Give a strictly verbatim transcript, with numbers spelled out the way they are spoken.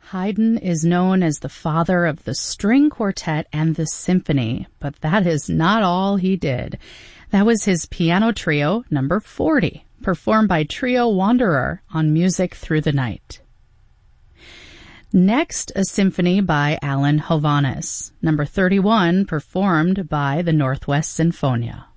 Haydn is known as the father of the string quartet and the symphony, but that is not all he did. That was his piano trio, number forty, performed by Trio Wanderer on Music Through the Night. Next, a symphony by Alan Hovhaness, number thirty-one, performed by the Northwest Sinfonia.